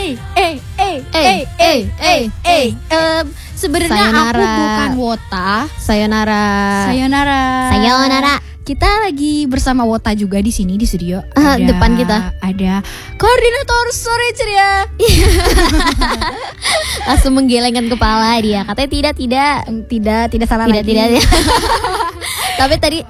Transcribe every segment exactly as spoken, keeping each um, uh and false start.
eh, eh, eh, eh, eh, eh, eh. Um, Sebenarnya aku bukan Wota. Sayonara. Sayonara. Sayonara. Kita lagi bersama Wota juga di sini di studio. Uh, depan kita ada koordinator sore ceria. Langsung menggelengkan kepala dia. Katanya tidak, tidak, tidak, tidak salah tidak, lagi. tidak, tidak. Tapi tadi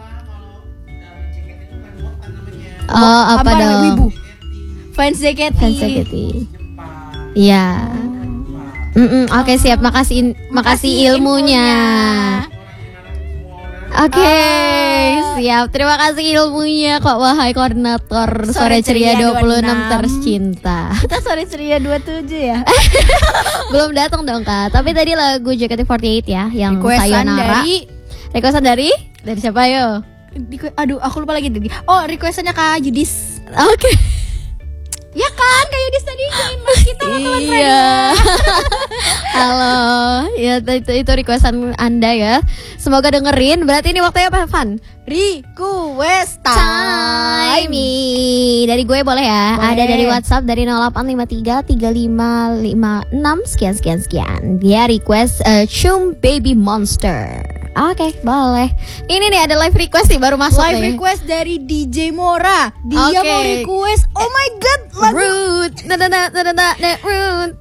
oh apa, apa dong? Wibu? Fans J K T. Fans J K T. Iya. Mm-mm, Oke okay, siap. Makasih, makasih, makasih ilmunya. ilmunya. Oke, okay, oh. siap. Terima kasih ilmunya kok, wahai koordinator Sore, Sore Ceria dua puluh enam tercinta. Kita Sore Ceria dua puluh tujuh ya. Belum datang dong Kak. Tapi tadi lagu J K T empat delapan ya, yang requestan Sayonara. Dari requestan dari dari siapa yo? Aduh, aku lupa lagi tadi. Oh, requestannya Kak Yudis. Oke. Okay. Ya kan, Kak Yudis tadi join mas kita bakalan Iya. Halo, ya itu itu requestan Anda ya. Semoga dengerin. Berarti ini waktunya apa, Van? Request time. Dari gue boleh ya? Boleh. Ada dari WhatsApp dari nol delapan lima tiga tiga lima lima enam sekian sekian sekian. Dia request uh, Chum Baby Monster. Oke, okay, boleh. Ini nih ada live request nih baru masuk live nih. request dari D J Mora. Dia okay. mau request. Oh my god, lagu Rude. Na na na na na na Rude.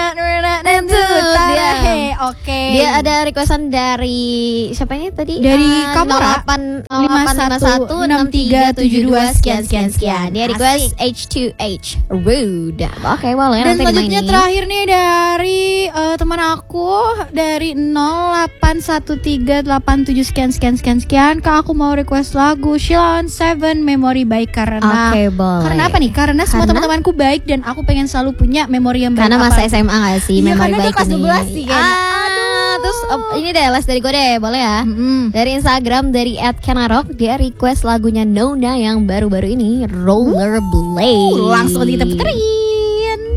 Dia. Oke. Dia ada requestan dari siapa ini tadi? Dari Kamora. delapan lima satu enam tiga tujuh dua sekian sekian sekian. Dia request H two H Rude. Oke, boleh. Dan selanjutnya terakhir nih dari uh, teman aku dari nol delapan satu tiga delapan tujuh sekian sekian sekian sekian. Kak, aku mau request lagu Sheila on Seven Memory baik karena okay, boleh. Karena apa nih? Karena semua teman-temanku baik dan aku pengen selalu punya memori yang baik. Karena masa S M A gak sih? Iya, memori baik kelas ini. dua belas sih kan. Ah, terus oh, ini deh les dari gue deh, boleh ya? Mm-hmm. Dari Instagram dari at kenarok dia request lagunya Nona yang baru-baru ini Rollerblade. Uh, langsung kita puterin.